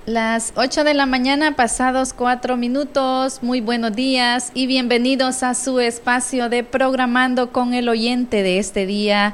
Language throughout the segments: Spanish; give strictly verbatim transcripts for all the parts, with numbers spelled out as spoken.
Las ocho de la mañana, pasados cuatro minutos. Muy buenos días y bienvenidos a su espacio de Programando con el Oyente de este día,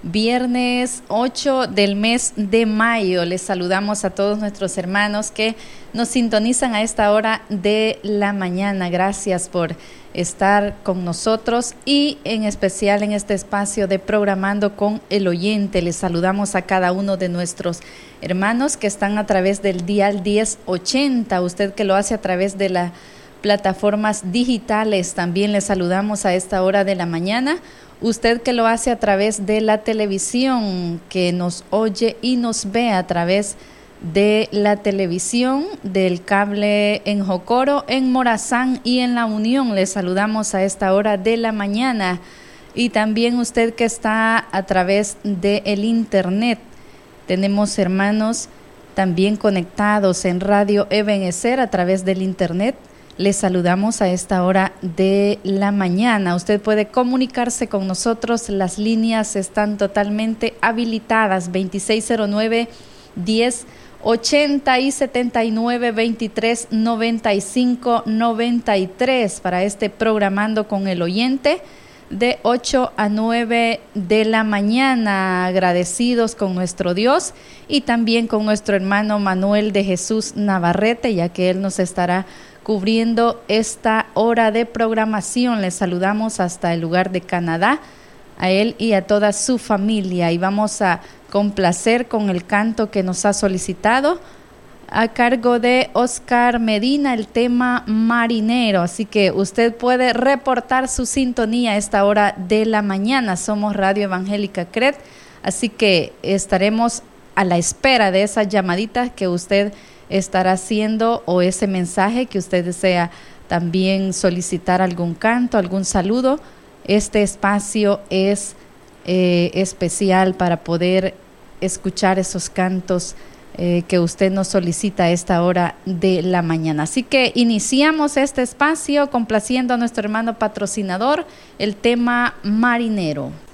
viernes ocho del mes de mayo. Les saludamos a todos nuestros hermanos que nos sintonizan a esta hora de la mañana. Gracias por estar con nosotros y en especial en este espacio de Programando con el Oyente. Les saludamos a cada uno de nuestros hermanos que están a través del dial diez ochenta, usted que lo hace a través de las plataformas digitales, también les saludamos a esta hora de la mañana. Usted que lo hace a través de la televisión, que nos oye y nos ve a través de la televisión, del cable en Jocoro, en Morazán y en La Unión, les saludamos a esta hora de la mañana. Y también usted que está a través del internet. Tenemos hermanos también conectados en Radio Ebenecer a través del internet. Les saludamos a esta hora de la mañana. Usted puede comunicarse con nosotros. Las líneas están totalmente habilitadas. veintiséis cero nueve, diez ochenta y setenta y nueve, veintitrés noventa y cinco, noventa y tres para este Programando con el Oyente de ocho a nueve de la mañana, agradecidos con nuestro Dios y también con nuestro hermano Manuel de Jesús Navarrete, ya que él nos estará cubriendo esta hora de programación. Les saludamos hasta el lugar de Canadá, a él y a toda su familia, y vamos a complacer con el canto que nos ha solicitado a cargo de Oscar Medina, el tema Marinero. Así que usted puede reportar su sintonía a esta hora de la mañana. Somos Radio Evangélica C R E D, así que estaremos a la espera de esas llamaditas que usted estará haciendo o ese mensaje que usted desea también solicitar algún canto, algún saludo. Este espacio es eh, especial para poder escuchar esos cantos Eh, que usted nos solicita a esta hora de la mañana. Así que iniciamos este espacio complaciendo a nuestro hermano patrocinador, el tema Marinero.